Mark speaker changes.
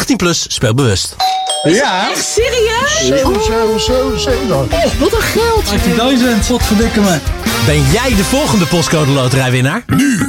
Speaker 1: 18 plus, speel bewust.
Speaker 2: Ja.
Speaker 3: Echt serieus?
Speaker 2: Zo.
Speaker 3: Oh, wat een geld.
Speaker 4: 18.000, wat verdikken me.
Speaker 1: Ben jij de volgende postcode loterijwinnaar?
Speaker 5: Nu